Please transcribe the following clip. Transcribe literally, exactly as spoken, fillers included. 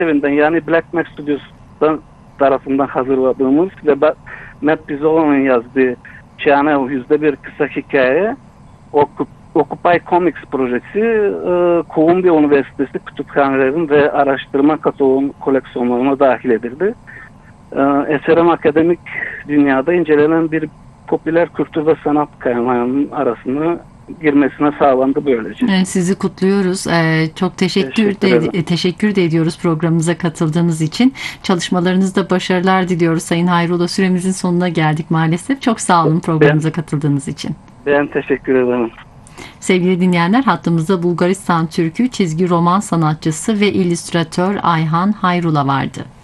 evinden yani Black Mac Studios'tan tarafından hazırladığımız ve Matt Pizzola'nın yazdığı Channel yüzde bir kısa hikaye Occupy Comics projesi e, Columbia Üniversitesi kütüphanelerin ve araştırma kataloğun koleksiyonlarına dahil edildi. E, eserin akademik dünyada incelenen bir popüler kültür ve sanat kaynağının arasına girmesine sağlandı böylece. Evet, sizi kutluyoruz. Ee, çok teşekkür, teşekkür de, teşekkür de ediyoruz programımıza katıldığınız için. Çalışmalarınızda başarılar diliyoruz Sayın Hayrola. Süremizin sonuna geldik maalesef. Çok sağ olun programımıza ben, katıldığınız için. Ben teşekkür ederim. Sevgili dinleyenler, hattımızda Bulgaristan Türkü çizgi roman sanatçısı ve illüstratör Ayhan Hayrula vardı.